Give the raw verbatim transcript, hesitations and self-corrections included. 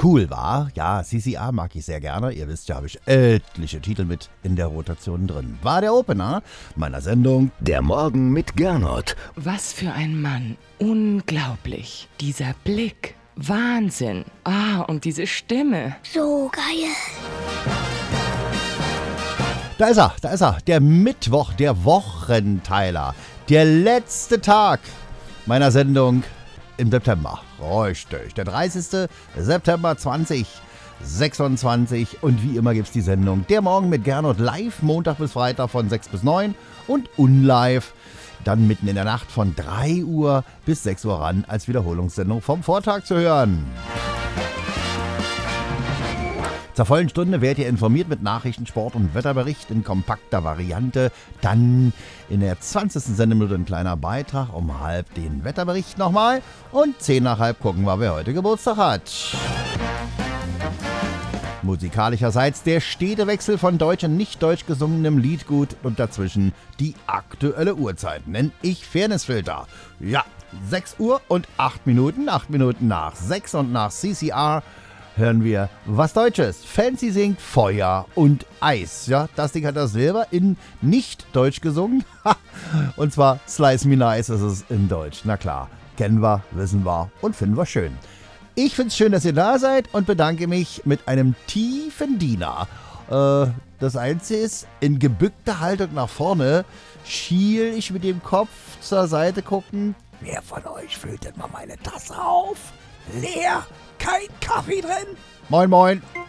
Cool war, ja, C C R mag ich sehr gerne. Ihr wisst ja, habe ich etliche Titel mit in der Rotation drin. War der Opener meiner Sendung Der Morgen mit Gernot. Was für ein Mann. Unglaublich. Dieser Blick. Wahnsinn. Ah, und diese Stimme. So geil. Da ist er, da ist er, der Mittwoch, der Wochenteiler, der letzte Tag meiner Sendung im September. Richtig, der dreißigste September zweitausendsechsundzwanzig und wie immer gibt es die Sendung Der Morgen mit Gernot live, Montag bis Freitag von sechs bis neun und unlive dann mitten in der Nacht von drei Uhr bis sechs Uhr ran als Wiederholungssendung vom Vortag zu hören. Zur vollen Stunde werdet ihr informiert mit Nachrichten, Sport und Wetterbericht in kompakter Variante. Dann in der zwanzigsten Sendeminute ein kleiner Beitrag, um halb den Wetterbericht nochmal. Und zehn nach halb gucken wir, wer heute Geburtstag hat. Musikalischerseits der stete Wechsel von deutsch und nicht deutsch gesungenem Liedgut und dazwischen die aktuelle Uhrzeit. Nenn ich Fairnessfilter. Ja, sechs Uhr und acht Minuten, acht Minuten nach sechs und nach C C R hören wir was Deutsches. Fancy singt Feuer und Eis. Ja, das Ding hat das selber in nicht deutsch gesungen. Und zwar Slice Me Nice ist es in Deutsch. Na klar, kennen wir, wissen wir und finden wir schön. Ich finde es schön, dass ihr da seid und bedanke mich mit einem tiefen Diener. Äh, das Einzige ist, in gebückter Haltung nach vorne schiel ich mit dem Kopf zur Seite gucken. Wer von euch füllt denn mal meine Tasse auf? Leer, kein Kaffee drin. Moin, moin.